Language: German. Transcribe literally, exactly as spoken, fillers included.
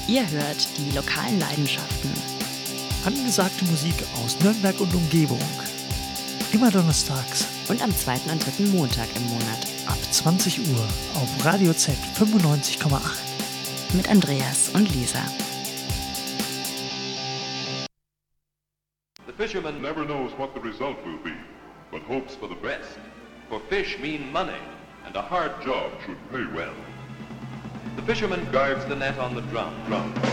Ihr hört die lokalen Leidenschaften. Angesagte Musik aus Nürnberg und Umgebung. Immer donnerstags. Und am zweiten und dritten Montag im Monat. Ab zwanzig Uhr auf Radio Z fünfundneunzig Komma acht. Mit Andreas und Lisa. The fisherman never knows what the result will be, but hopes for the best. For fish mean money, and a hard job should pay well. The fisherman guards the net on the drum. drum.